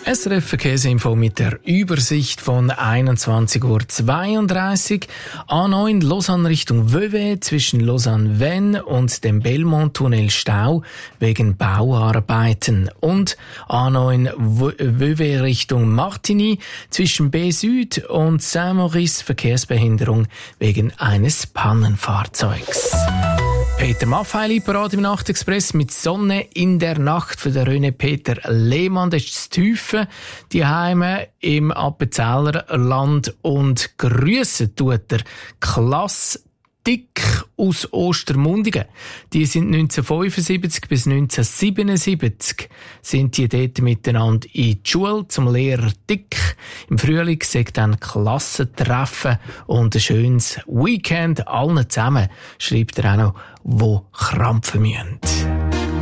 SRF Verkehrsinfo mit der Übersicht von 21:32 Uhr. A9 Lausanne Richtung Vevey zwischen Lausanne-Vennes und dem Belmont-Tunnel Stau wegen Bauarbeiten. Und A9 Vevey Richtung Martigny zwischen B-Süd und Saint-Maurice Verkehrsbehinderung wegen eines Pannenfahrzeugs. Peter Maffeili, parat im Nachtexpress mit Sonne in der Nacht für den René Peter Lehmann. Das ist das Tiefe, die Heime im Appenzeller Land. Und grüssen tut der Klasse Dick aus Ostermundigen. Die sind 1975 bis 1977 sind die dort miteinander in die Schule zum Lehrer Dick. Im Frühling sagt dann Klassentreffen und ein schönes Weekend allen zusammen, schreibt er auch noch, wo krampfen müssen.